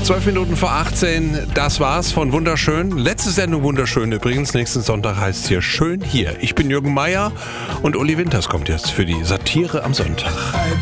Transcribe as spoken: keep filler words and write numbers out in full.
Zwölf Minuten vor achtzehn, das war's von Wunderschön. Letzte Sendung Wunderschön übrigens. Nächsten Sonntag heißt hier Schön hier. Ich bin Jürgen Meier und Uli Winters kommt jetzt für die Satire am Sonntag.